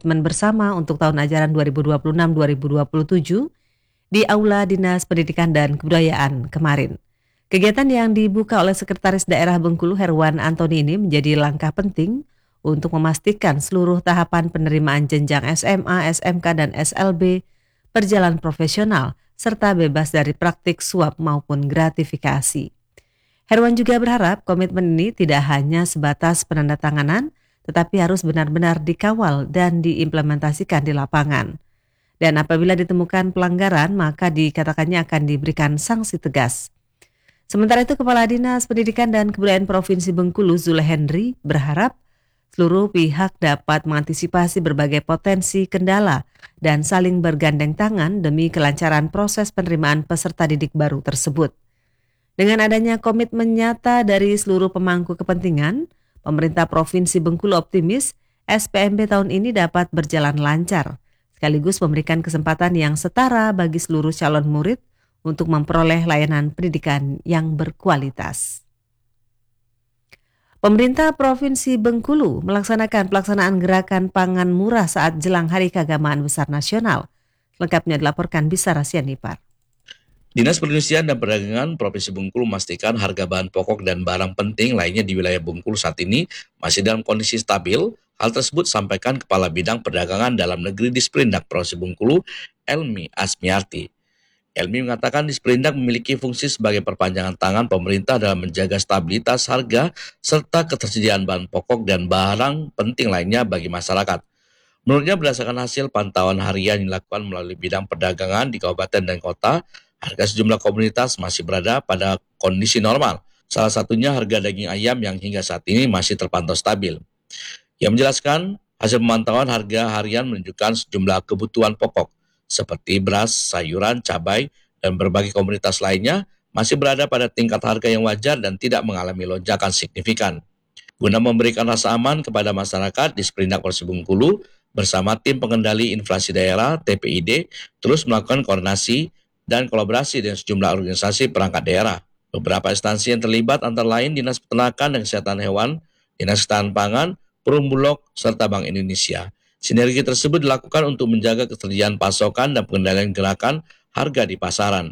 komitmen bersama untuk tahun ajaran 2026-2027 di Aula Dinas Pendidikan dan Kebudayaan kemarin. Kegiatan yang dibuka oleh Sekretaris Daerah Bengkulu Herwan Antoni ini menjadi langkah penting untuk memastikan seluruh tahapan penerimaan jenjang SMA, SMK, dan SLB berjalan profesional serta bebas dari praktik suap maupun gratifikasi. Herwan juga berharap komitmen ini tidak hanya sebatas penandatanganan, tetapi harus benar-benar dikawal dan diimplementasikan di lapangan. Dan apabila ditemukan pelanggaran, maka dikatakannya akan diberikan sanksi tegas. Sementara itu, Kepala Dinas Pendidikan dan Kebudayaan Provinsi Bengkulu, Zule Henry, berharap seluruh pihak dapat mengantisipasi berbagai potensi kendala dan saling bergandeng tangan demi kelancaran proses penerimaan peserta didik baru tersebut. Dengan adanya komitmen nyata dari seluruh pemangku kepentingan, pemerintah Provinsi Bengkulu optimis SPMB tahun ini dapat berjalan lancar, sekaligus memberikan kesempatan yang setara bagi seluruh calon murid untuk memperoleh layanan pendidikan yang berkualitas. Pemerintah Provinsi Bengkulu melaksanakan pelaksanaan gerakan pangan murah saat jelang Hari Keagamaan Besar Nasional. Lengkapnya dilaporkan Bisara Sianipar. Dinas Perindustrian dan Perdagangan Provinsi Bengkulu memastikan harga bahan pokok dan barang penting lainnya di wilayah Bengkulu saat ini masih dalam kondisi stabil. Hal tersebut disampaikan Kepala Bidang Perdagangan Dalam Negeri Disperindak Provinsi Bengkulu, Elmi Asmiarti. Elmi mengatakan Disperindak memiliki fungsi sebagai perpanjangan tangan pemerintah dalam menjaga stabilitas harga serta ketersediaan bahan pokok dan barang penting lainnya bagi masyarakat. Menurutnya berdasarkan hasil pantauan harian yang dilakukan melalui bidang perdagangan di kabupaten dan kota, harga sejumlah komoditas masih berada pada kondisi normal. Salah satunya harga daging ayam yang hingga saat ini masih terpantau stabil. Ia menjelaskan hasil pemantauan harga harian menunjukkan sejumlah kebutuhan pokok seperti beras, sayuran, cabai, dan berbagai komoditas lainnya masih berada pada tingkat harga yang wajar dan tidak mengalami lonjakan signifikan. Guna memberikan rasa aman kepada masyarakat, Disperindak Provinsi Bengkulu bersama tim pengendali inflasi daerah TPID terus melakukan koordinasi dan kolaborasi dengan sejumlah organisasi perangkat daerah. Beberapa instansi yang terlibat antara lain Dinas Peternakan dan Kesehatan Hewan, Dinas Ketahanan Pangan, Perum Bulog, serta Bank Indonesia. Sinergi tersebut dilakukan untuk menjaga ketersediaan pasokan dan pengendalian gerakan harga di pasaran.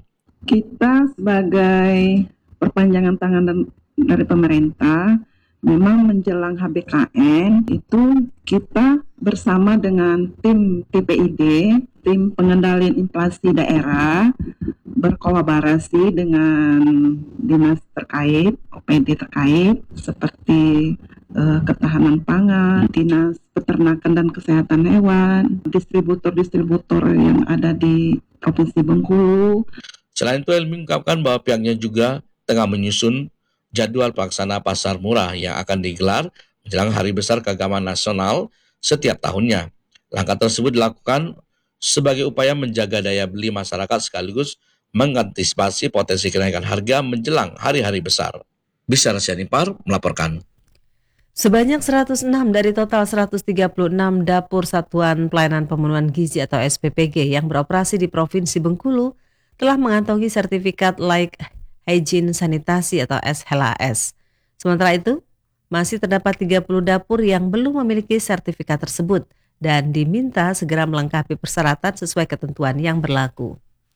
Kita sebagai perpanjangan tangan dari pemerintah, memang menjelang HBKN itu kita bersama dengan tim TPID, tim pengendalian inflasi daerah, berkolaborasi dengan dinas terkait, OPD terkait, seperti ketahanan pangan, dinas peternakan dan kesehatan hewan, distributor-distributor yang ada di Provinsi Bengkulu. Selain itu, Elmi mengungkapkan bahwa pihaknya juga tengah menyusun jadwal pelaksana pasar murah yang akan digelar menjelang Hari Besar Keagamaan Nasional setiap tahunnya. Langkah tersebut dilakukan sebagai upaya menjaga daya beli masyarakat sekaligus mengantisipasi potensi kenaikan harga menjelang hari-hari besar. Bisara Sianipar melaporkan. Sebanyak 106 dari total 136 dapur Satuan Pelayanan Pemenuhan Gizi atau SPPG yang beroperasi di Provinsi Bengkulu telah mengantongi sertifikat Layak Hygiene Sanitasi atau SLAS. Sementara itu, masih terdapat 30 dapur yang belum memiliki sertifikat tersebut dan diminta segera melengkapi persyaratan sesuai ketentuan yang berlaku.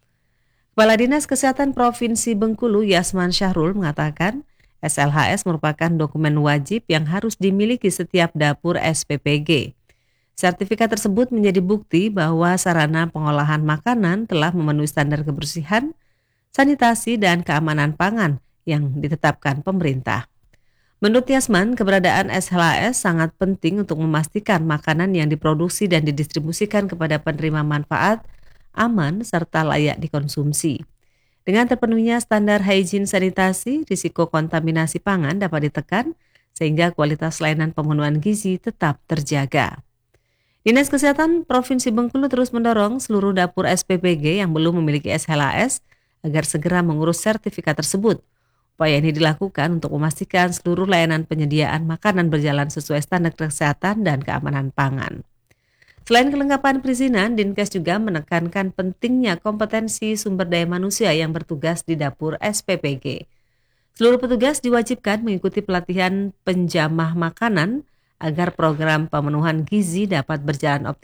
Kepala Dinas Kesehatan Provinsi Bengkulu Yasman Syahrul mengatakan SLHS merupakan dokumen wajib yang harus dimiliki setiap dapur SPPG. Sertifikat tersebut menjadi bukti bahwa sarana pengolahan makanan telah memenuhi standar kebersihan, sanitasi, dan keamanan pangan yang ditetapkan pemerintah. Menurut Yasman, keberadaan SLHS sangat penting untuk memastikan makanan yang diproduksi dan didistribusikan kepada penerima manfaat aman serta layak dikonsumsi. Dengan terpenuhinya standar hygiene sanitasi, risiko kontaminasi pangan dapat ditekan sehingga kualitas layanan pemenuhan gizi tetap terjaga. Dinas Kesehatan Provinsi Bengkulu terus mendorong seluruh dapur SPPG yang belum memiliki SLHS agar segera mengurus sertifikat tersebut. Upaya ini dilakukan untuk memastikan seluruh layanan penyediaan makanan berjalan sesuai standar kesehatan dan keamanan pangan. Selain kelengkapan perizinan, Dinkes juga menekankan pentingnya kompetensi sumber daya manusia yang bertugas di dapur SPPG. Seluruh petugas diwajibkan mengikuti pelatihan penjamah makanan agar program pemenuhan gizi dapat berjalan optimal